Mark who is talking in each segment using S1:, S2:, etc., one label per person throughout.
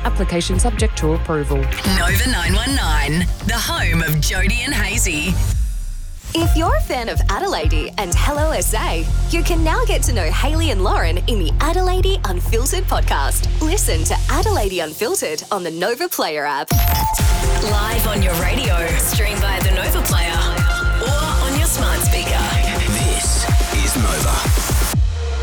S1: Application subject to approval.
S2: Nova 919, the home of Jody and Hazy.
S3: If you're a fan of Adelaide and Hello SA, you can now get to know Hayley and Lauren in the Adelaide Unfiltered podcast. Listen to Adelaide Unfiltered on the Nova Player app.
S2: Live on your radio, stream via the Nova Player, or on your smart speaker.
S4: This is Nova.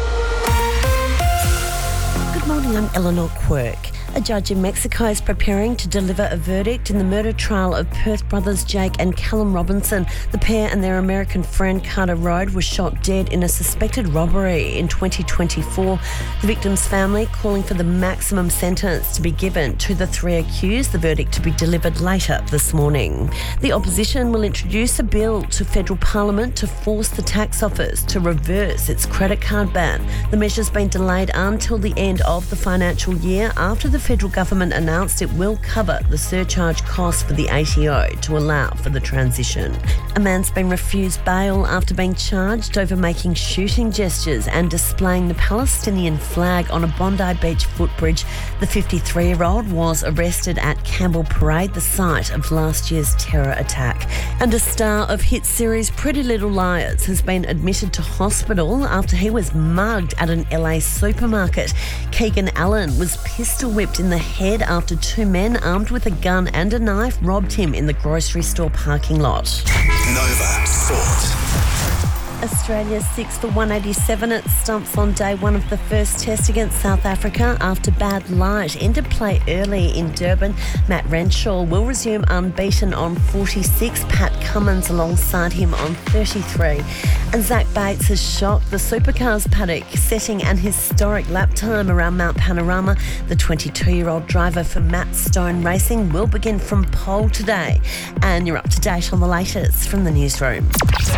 S5: Good morning, I'm Eleanor Quirk. A judge in Mexico is preparing to deliver a verdict in the murder trial of Perth brothers Jake and Callum Robinson. The pair and their American friend Carter Road were shot dead in a suspected robbery in 2024. The victim's family calling for the maximum sentence to be given to the three accused, the verdict to be delivered later this morning. The opposition will introduce a bill to federal parliament to force the tax office to reverse its credit card ban. The measure's been delayed until the end of the financial year after the federal government announced it will cover the surcharge costs for the ATO to allow for the transition. A man's been refused bail after being charged over making shooting gestures and displaying the Palestinian flag on a Bondi Beach footbridge. The 53-year-old was arrested at Campbell Parade, the site of last year's terror attack. And a star of hit series Pretty Little Liars has been admitted to hospital after he was mugged at an LA supermarket. Keegan Allen was pistol whipped in the head after two men armed with a gun and a knife robbed him in the grocery store parking lot.
S4: Nova Sport.
S5: Australia 6 for 187 at stumps on day one of the first test against South Africa after bad light ended play early in Durban. Matt Renshaw will resume unbeaten on 46, Pat Cummins alongside him on 33. And Zach Bates has shocked the supercars paddock, setting an historic lap time around Mount Panorama. The 22-year-old driver for Matt Stone Racing will begin from pole today. And you're up to date on the latest from the newsroom.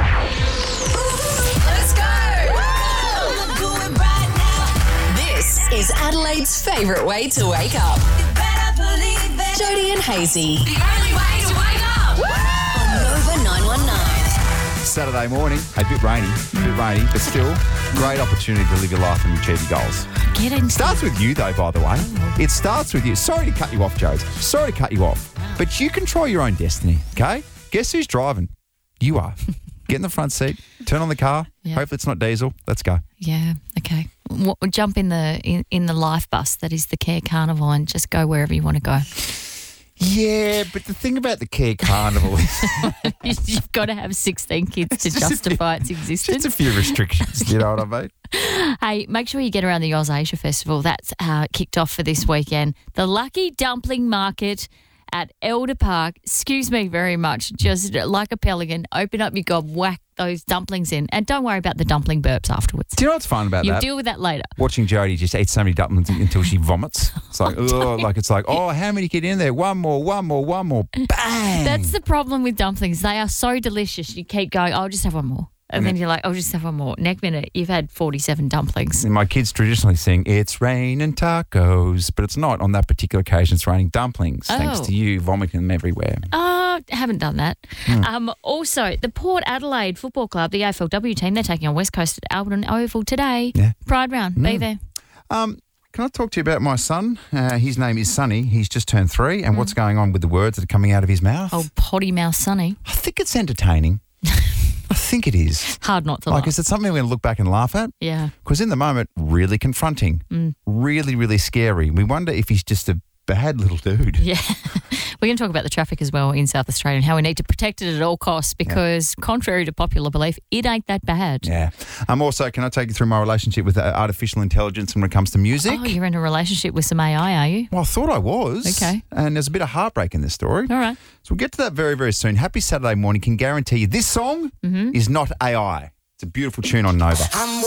S2: Is Adelaide's favourite way to wake up. Jody and Hazy. The only way to wake up. On Nova 919.
S6: Saturday morning, a bit rainy, but still, great opportunity to live your life and achieve your goals.
S7: Get in.
S6: Starts with you, though, by the way. It starts with you. Sorry to cut you off, Jodes. Sorry to cut you off. But you control your own destiny, okay? Guess who's driving? You are. Get in the front seat, turn on the car.
S7: Yeah.
S6: Hopefully it's not diesel. Let's go.
S7: Yeah, okay. Jump in the life bus that is the Care Carnival and just go wherever you want to go.
S6: Yeah, but the thing about the Care Carnival is
S7: You've got to have 16 kids to justify its existence.
S6: just a few restrictions, you know what I mean?
S7: Hey, make sure you get around the Oz Asia Festival. That's how it kicked off for this weekend. The Lucky Dumpling Market at Elder Park, excuse me very much, just like a pelican, open up your gob, whack those dumplings in, and don't worry about the dumpling burps afterwards.
S6: Do you know what's fun about
S7: You'll
S6: that?
S7: deal with that later.
S6: Watching Jodie just eat so many dumplings until she vomits. It's like, oh, how many get in there? One more. Bang!
S7: That's the problem with dumplings. They are so delicious. You keep going, I'll just have one more. And then you're like, I'll just have one more. Next minute, you've had 47 dumplings.
S6: And my kids traditionally sing, it's raining tacos, but it's not on that particular occasion. It's raining dumplings, thanks to you vomiting them everywhere.
S7: Haven't done that. Also, the Port Adelaide Football Club, the AFLW team, they're taking on West Coast at Albion Oval today. Yeah. Pride round. Be there.
S6: Can I talk to you about my son? His name is Sonny. He's just turned 3. And what's going on with the words that are coming out of his mouth?
S7: Oh, potty mouth Sonny.
S6: I think it's entertaining. I think it is.
S7: Hard not to laugh.
S6: Is it something we're going to look back and laugh at?
S7: Yeah.
S6: Because in the moment, really confronting, really, really scary. We wonder if he's just a bad little dude.
S7: Yeah. We're going to talk about the traffic as well in South Australia and how we need to protect it at all costs because, contrary to popular belief, it ain't that bad.
S6: Yeah. Also, can I take you through my relationship with artificial intelligence when it comes to music?
S7: Oh, you're in a relationship with some AI, are you?
S6: Well, I thought I was.
S7: Okay.
S6: And there's a bit of heartbreak in this story.
S7: All right.
S6: So we'll get to that very, very soon. Happy Saturday morning. Can guarantee you this song is not AI. It's a beautiful tune on Nova.